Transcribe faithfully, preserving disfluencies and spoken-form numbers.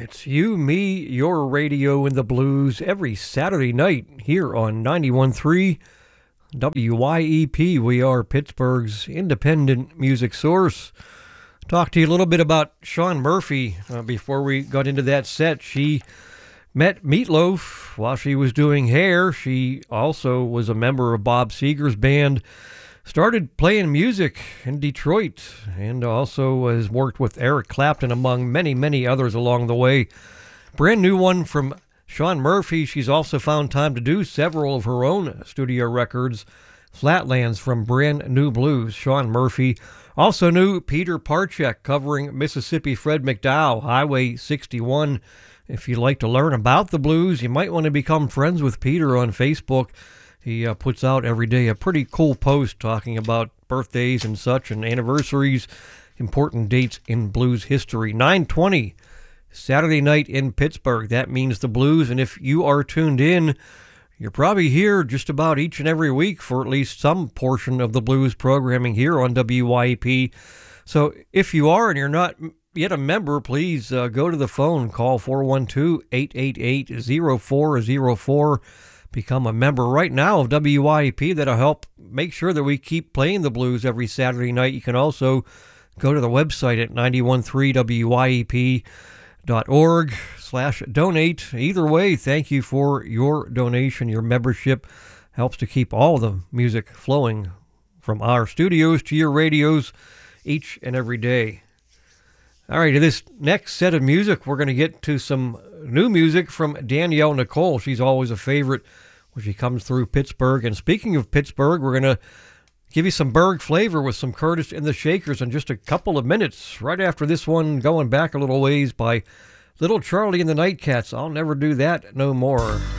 It's you, me, your radio, and the blues every Saturday night here on ninety-one point three W Y E P. We are Pittsburgh's independent music source. Talk to you a little bit about Shawn Murphy uh, before we got into that set. She met Meatloaf while she was doing hair. She also was a member of Bob Seger's band. Started playing music in Detroit and also has worked with Eric Clapton among many, many others along the way. Brand new one from Shawn Murphy. She's also found time to do several of her own studio records. Flatlands from Brand New Blues, Shawn Murphy. Also knew Peter Parchek covering Mississippi Fred McDowell, Highway sixty-one. If you'd like to learn about the blues, you might want to become friends with Peter on Facebook. He uh, puts out every day a pretty cool post talking about birthdays and such and anniversaries, important dates in blues history. nine twenty, Saturday night in Pittsburgh. That means the blues. And if you are tuned in, you're probably here just about each and every week for at least some portion of the blues programming here on W Y E P. So if you are and you're not yet a member, please uh, go to the phone, call four one two, eight eight eight, zero four zero four. Become a member right now of W Y E P. That'll help make sure that we keep playing the blues every Saturday night. You can also go to the website at nine one three W Y E P dot org slash donate. Either way, thank you for your donation. Your membership helps to keep all the music flowing from our studios to your radios each and every day. All right, in this next set of music, we're going to get to some new music from Danielle Nicole. She's always a favorite when she comes through Pittsburgh. And speaking of Pittsburgh, we're going to give you some Berg flavor with some Curtis and the Shakers in just a couple of minutes. Right after this one, going back a little ways by Little Charlie and the Nightcats. I'll never do that no more.